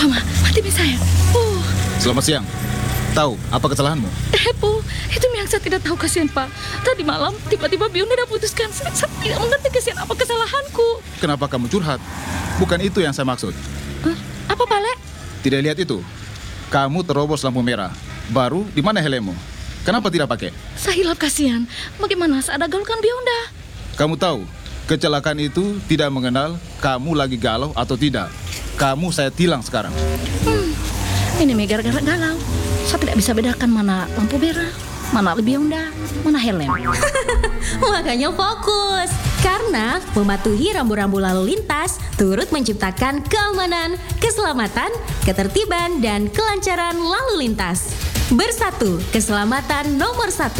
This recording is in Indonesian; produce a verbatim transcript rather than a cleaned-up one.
Wah, Ma, mati mi saya. Oh, Selamat siang. Tahu apa kesalahanmu? eh, Bu, itu yang saya tidak tahu, kasihan, Pak. Tadi malam tiba-tiba Bionda dah putuskan. Saya, saya tidak mengerti, kasihan apa kesalahanku. Kenapa kamu curhat? Bukan itu yang saya maksud. Hah? Apa, Pak Le? Tidak lihat itu? Kamu terobos lampu merah. Baru di mana helmmu? Kenapa tidak pakai? Saya hilap, kasihan. Bagaimana saya ada gaulkan Bionda? Kamu tahu, kecelakaan itu tidak mengenal kamu lagi galau atau tidak. Kamu saya tilang sekarang. Hmm, ini mi gara-gara galau. Saya tidak bisa bedakan mana lampu merah, mana Bionda, mana helm. Makanya fokus. Karena mematuhi rambu-rambu lalu lintas turut menciptakan keamanan, keselamatan, ketertiban, dan kelancaran lalu lintas. Bersatu, keselamatan nomor satu.